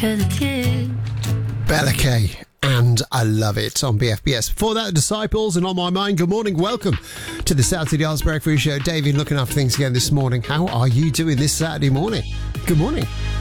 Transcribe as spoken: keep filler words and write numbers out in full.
Bella K. Bella K. And I love it on B F B S. Before that, the Disciples and On My Mind. Good morning. Welcome to the Saturday Arts Breakfast Show. David looking after things again this morning. How are you doing this Saturday morning? Good morning.